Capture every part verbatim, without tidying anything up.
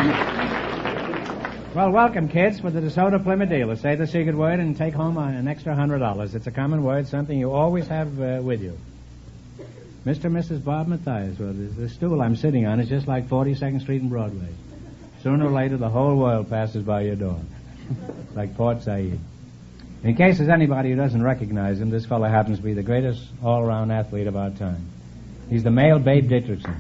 Well, welcome, kids, for the DeSoto Plymouth dealer. Say the secret word and take home an extra hundred dollars. It's a common word, something you always have uh, with you. Mister and Missus Bob Mathias. Well, the, the stool I'm sitting on is just like forty-second Street and Broadway. Sooner or later, the whole world passes by your door. Like Port Said. In case there's anybody who doesn't recognize him, this fellow happens to be the greatest all-around athlete of our time. He's the male Babe Dietrichson.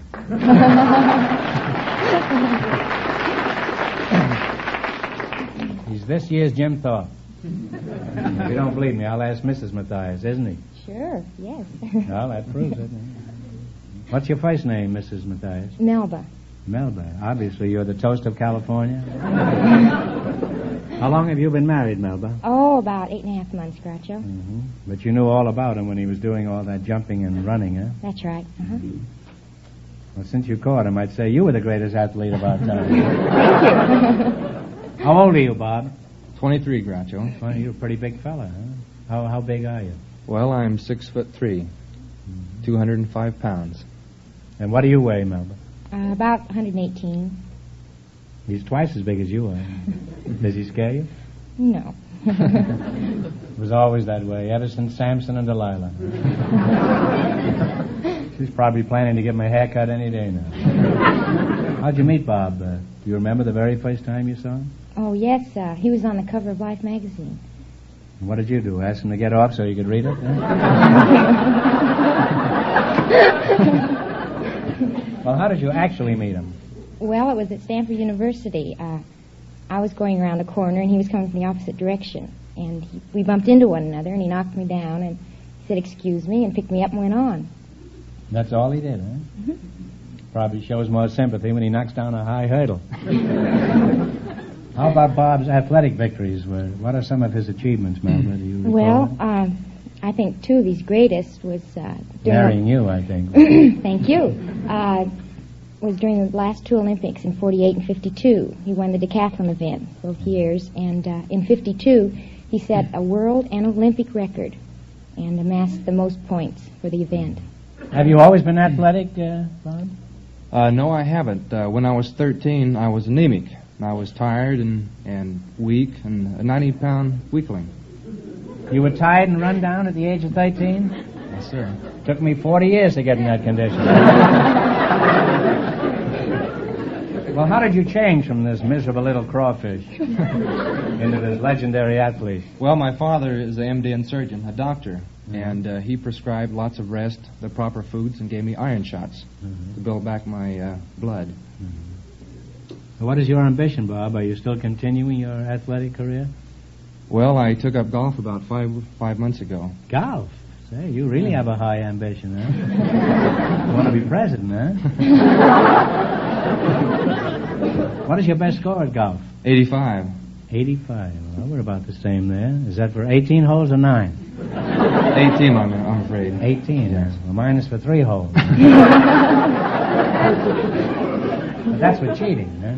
He's this year's Jim Thorpe. If you don't believe me, I'll ask Missus Mathias, isn't he? Sure, yes. Well, that proves it. What's your first name, Missus Mathias? Melba. Melba. Obviously, you're the toast of California. How long have you been married, Melba? Oh, about eight and a half months, Groucho. Mm-hmm. But you knew all about him when he was doing all that jumping and running, huh? That's right. Uh-huh. Well, since you caught him, I'd say you were the greatest athlete of our time. Thank you. How old are you, Bob? twenty-three, Groucho. Well, you're a pretty big fella, huh? How how big are you? Well, I'm six foot three, mm-hmm. two hundred and five pounds. And what do you weigh, Melba? Uh, about one hundred eighteen. He's twice as big as you are. Does he scare you? No. It was always that way, ever since Samson and Delilah. She's probably planning to get my hair cut any day now. How'd you meet Bob? Uh, do you remember the very first time you saw him? Oh, yes. Uh, he was on the cover of Life magazine. And what did you do? Ask him to get off so you could read it? Huh? Well, how did you actually meet him? Well, it was at Stanford University. Uh, I was going around a corner, and he was coming from the opposite direction. And he, we bumped into one another, and he knocked me down, and he said, "Excuse me," and picked me up and went on. That's all he did, huh? Mm-hmm. Probably shows more sympathy when he knocks down a high hurdle. How about Bob's athletic victories? What are some of his achievements, Melba? Do you recall? Well, uh, I think two of his greatest was... Uh, Marrying you, I think. Thank you. Uh, was during the last two Olympics in forty-eight and fifty-two. He won the decathlon event both years, and uh, in fifty-two he set a world and Olympic record and amassed the most points for the event. Have you always been athletic, uh, Bob? Uh, no, I haven't. Uh, when I was thirteen, I was anemic. I was tired and, and weak and a ninety-pound weakling. You were tired and run down at the age of thirteen? Yes, sir. Took me forty years to get in that condition. Well, how did you change from this miserable little crawfish into this legendary athlete? Well, my father is an M D and surgeon, a doctor, mm-hmm. and uh, he prescribed lots of rest, the proper foods, and gave me iron shots mm-hmm. to build back my uh, blood. Mm-hmm. So what is your ambition, Bob? Are you still continuing your athletic career? Well, I took up golf about five five months ago. Golf? Say, you really have a high ambition, huh? You want to be president, huh? What is your best score at golf? eighty-five. eighty-five. Well, we're about the same there. Is that for eighteen holes or nine? eighteen, I'm, I'm afraid. eighteen, yes. Well, mine is for three holes. But that's for cheating, huh?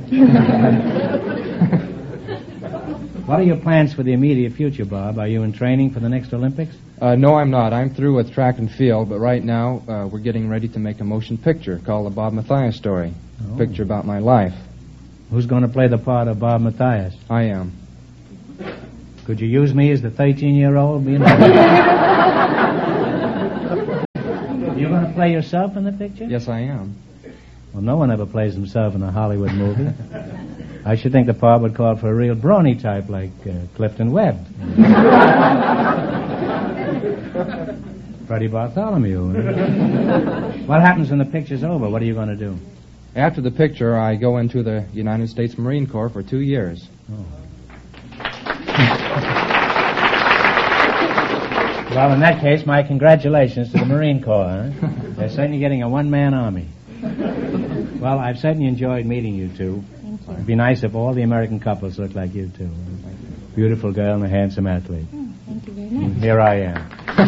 What are your plans for the immediate future, Bob? Are you in training for the next Olympics? Uh, no, I'm not. I'm through with track and field, but right now uh, we're getting ready to make a motion picture called The Bob Mathias Story. Oh. A picture about my life. Who's going to play the part of Bob Mathias? I am. Could you use me as the thirteen-year-old? You know? You're going to play yourself in the picture? Yes, I am. Well, no one ever plays himself in a Hollywood movie. I should think the part would call for a real brawny type like uh, Clifton Webb. Freddie Bartholomew. What happens when the picture's over? What are you going to do? After the picture, I go into the United States Marine Corps for two years. Oh. Well, in that case, my congratulations to the Marine Corps. Huh? They're certainly getting a one-man army. Well, I've certainly enjoyed meeting you two. Thank you. It'd be nice if all the American couples looked like you two. Beautiful girl and a handsome athlete. Oh, thank you very much. And here I am.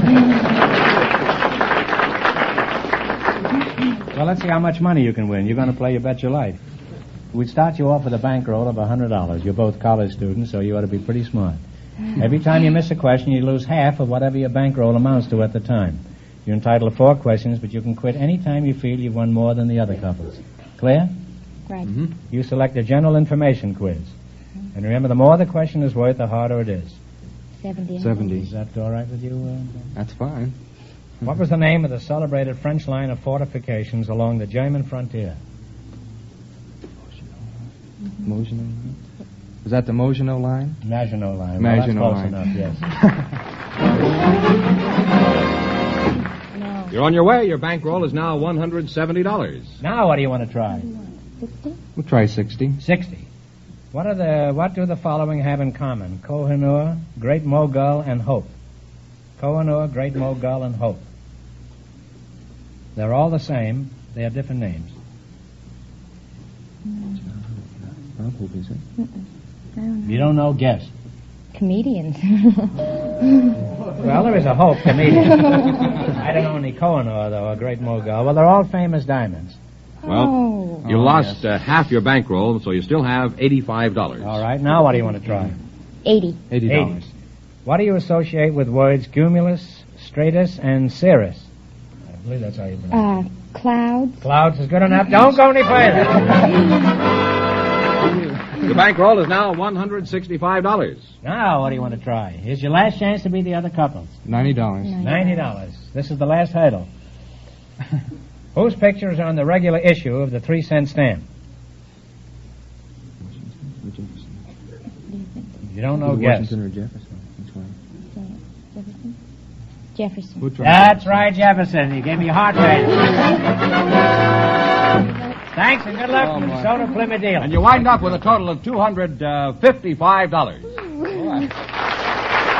Well, let's see how much money you can win. You're going to play You Bet Your Life. We'd start you off with a bankroll of one hundred dollars. You're both college students, so you ought to be pretty smart. Every time you miss a question, you lose half of whatever your bankroll amounts to at the time. You're entitled to four questions, but you can quit any time you feel you've won more than the other couples. Clear? Right. Mm-hmm. You select a general information quiz. And remember, the more the question is worth, the harder it is. seventy. Seventy. Is that all right with you? Uh, That's fine. what was the name of the celebrated French line of fortifications along the German frontier? Maginot. Is that the Maginot Line? Maginot Line. Maginot well, Line. that's close enough, yes. No. You're on your way. Your bankroll is now one hundred seventy dollars. Now, what do you want to try? sixty? We'll try sixty. Sixty. What are the? What do the following have in common? Kohinoor, Great Mogul, and Hope. Kohinoor, Great Mogul, and Hope. They're all the same. They have different names. Well, Hope is it? I don't know. You don't know, guess. Comedians. Well, there is a Hope comedian. I don't know any Kohinoor, though, a Great Mogul. Well, they're all famous diamonds. Well, Oh. you Oh, lost yes. uh, half your bankroll, so you still have eighty-five dollars. All right. Now, what do you want to try? eighty. Eighty dollars. What do you associate with words cumulus, stratus, and cirrus? I believe that's how you pronounce Uh, clouds. it. Clouds is good enough. Don't go any further. Your bankroll is now one hundred sixty-five dollars. Now, what do you want to try? Here's your last chance to be the other couples. Ninety dollars. Ninety dollars. This is the last hurdle. Whose picture is on the regular issue of the three-cent stamp? You don't know, guess. Washington or Jefferson? Which one? Jefferson. Jefferson. We'll try That's right, Jefferson. You gave me a heart rate. Thanks and good luck Oh, from my. Soda Plymouth Dealer. And you wind up with a total of two hundred fifty-five dollars. Jefferson.